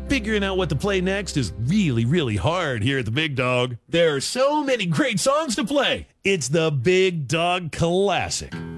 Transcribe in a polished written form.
Figuring out what to play next is really, really hard here at the Big Dog. There are so many great songs to play. It's the Big Dog Classic.